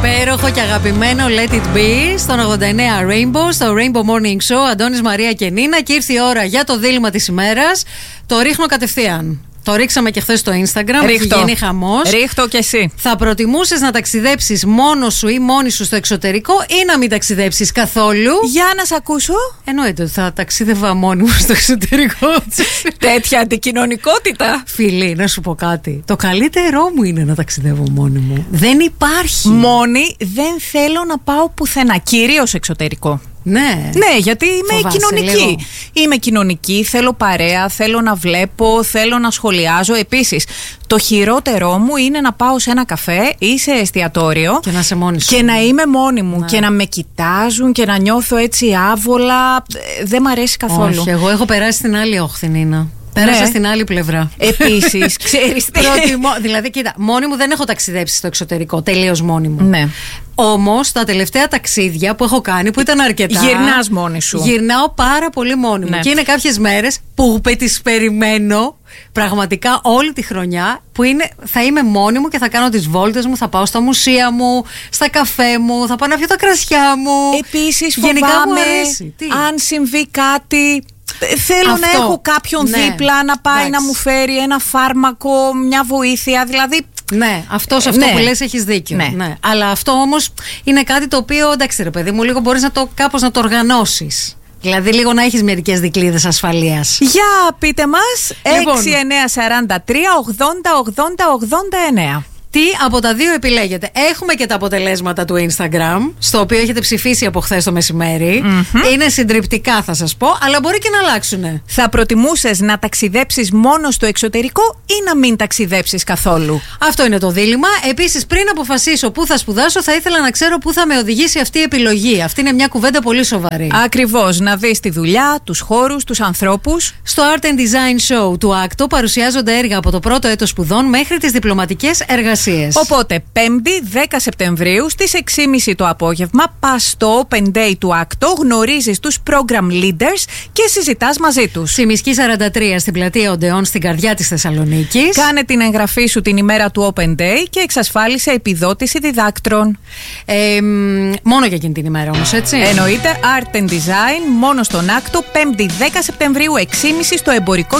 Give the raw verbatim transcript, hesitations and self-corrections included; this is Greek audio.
Υπέροχο και αγαπημένο Let It Be στον ογδόντα εννέα Rainbow, στο Rainbow Morning Show. Αντώνης, Μαρία και Νίνα. Και ήρθε η ώρα για το δίλημμα της ημέρας. Το ρίχνω κατευθείαν. Το ρίξαμε και χθες στο Instagram. Ρίχτω. Έχει γίνει χαμός. Ρίχτω κι εσύ. Θα προτιμούσες να ταξιδέψεις μόνος σου ή μόνη σου στο εξωτερικό ή να μην ταξιδέψεις καθόλου? Για να σ' ακούσω. Εννοείται ότι θα ταξίδευα μόνη μου στο εξωτερικό. Τέτοια αντικοινωνικότητα. Φίλοι, να σου πω κάτι. Το καλύτερό μου είναι να ταξιδεύω μόνη μου. Δεν υπάρχει. Μόνη δεν θέλω να πάω πουθενά. Κυρίως εξωτερικό. Ναι. Ναι, γιατί είμαι Φοβάσαι κοινωνική. λίγο. Είμαι κοινωνική, θέλω παρέα, θέλω να βλέπω, θέλω να σχολιάζω. Επίσης, το χειρότερό μου είναι να πάω σε ένα καφέ ή σε εστιατόριο Και να είσαι μόνη σου. και να είμαι μόνη μου, Ναι. και να με κοιτάζουν και να νιώθω έτσι άβολα. Δεν μ' αρέσει καθόλου. Όχι, εγώ έχω περάσει στην άλλη όχθη, Νίνα. Πέρασα Ναι. στην άλλη πλευρά. Επίσης, ξέρεις τι. Προτιμώ, δηλαδή, κοίτα, μόνη μου δεν έχω ταξιδέψει στο εξωτερικό, τελείως μόνη μου. Ναι. Όμως τα τελευταία ταξίδια που έχω κάνει, που ήταν αρκετά. Γυρνάς μόνη σου. Γυρνάω πάρα πολύ μόνη μου. Ναι. Και είναι κάποιες μέρες που τις περιμένω πραγματικά όλη τη χρονιά, που είναι, θα είμαι μόνη μου και θα κάνω τις βόλτες μου, θα πάω στα μουσεία μου, στα καφέ μου, θα πάω να πιω τα κρασιά μου. Επίσης, Γενικά μου φοβάμαι αρέσει. Τι? αν συμβεί κάτι. Θέλω Αυτό. να έχω κάποιον Ναι. δίπλα να πάει Εντάξει. να μου φέρει ένα φάρμακο, μια βοήθεια. Δηλαδή. Ναι, αυτό σε αυτό Ναι. που λες έχεις δίκιο. Ναι. Ναι. Αλλά αυτό όμως είναι κάτι το οποίο, εντάξει ρε παιδί μου, λίγο μπορείς να το, κάπως να το οργανώσεις. Δηλαδή λίγο να έχεις μερικές δικλείδες ασφαλείας. Για πείτε μας. Λοιπόν. έξι εννιά τέσσερα τρία ογδόντα ογδόντα ογδόντα εννέα. Τι από τα δύο επιλέγετε? Έχουμε και τα αποτελέσματα του Instagram, στο οποίο έχετε ψηφίσει από χθες το μεσημέρι. Mm-hmm. Είναι συντριπτικά, θα σας πω, αλλά μπορεί και να αλλάξουνε. Θα προτιμούσες να ταξιδέψεις μόνο στο εξωτερικό ή να μην ταξιδέψεις καθόλου? Αυτό είναι το δίλημμα. Επίσης, πριν αποφασίσω πού θα σπουδάσω, θα ήθελα να ξέρω πού θα με οδηγήσει αυτή η επιλογή. Αυτή είναι μια κουβέντα πολύ σοβαρή. Ακριβώς, να δεις τη δουλειά, τους χώρους, τους ανθρώπους. Στο Art and Design Show του άκτο παρουσιάζονται έργα από το πρώτο έτος σπουδών μέχρι τις διπλωματικές εργασίες. Οπότε, Πέμπτη, δέκα Σεπτεμβρίου, στις έξι και μισή το απόγευμα, πας στο Open Day του άκτο, γνωρίζεις τους program leaders και συζητάς μαζί τους. Σιμισκή σαράντα τρία στην πλατεία Οντεών, στην καρδιά της Θεσσαλονίκης. Κάνε την εγγραφή σου την ημέρα του Open Day και εξασφάλισε επιδότηση διδάκτρων. Ε, μ, μόνο για εκείνη την ημέρα όμως, έτσι. Εννοείται, Art and Design, μόνο στον άκτο, Πέμπτη, δέκα Σεπτεμβρίου, έξι και μισή στο Εμπορικό